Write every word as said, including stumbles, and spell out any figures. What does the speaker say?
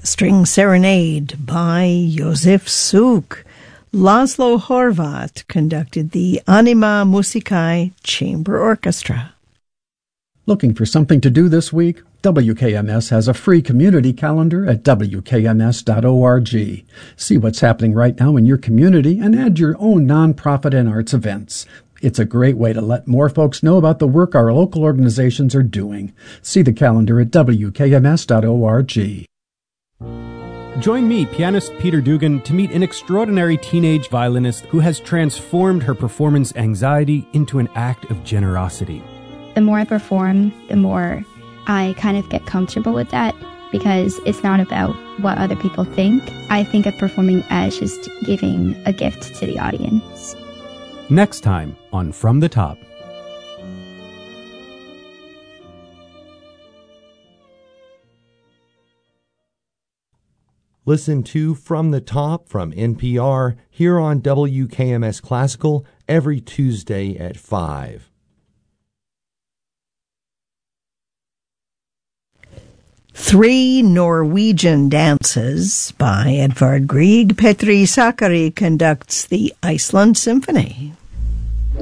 The String Serenade by Josef Suk. Laszlo Horvat conducted the Anima Musicae Chamber Orchestra. Looking for something to do this week? W K M S has a free community calendar at w k m s dot org. See what's happening right now in your community and add your own nonprofit and arts events. It's a great way to let more folks know about the work our local organizations are doing. See the calendar at w k m s dot org. Join me, pianist Peter Dugan, to meet an extraordinary teenage violinist who has transformed her performance anxiety into an act of generosity. The more I perform, the more I kind of get comfortable with that, because it's not about what other people think. I think of performing as just giving a gift to the audience. Next time on From the Top. Listen to From the Top from N P R here on W K M S Classical every Tuesday at five. Three Norwegian Dances by Edvard Grieg. Petri Sakari conducts the Iceland Symphony.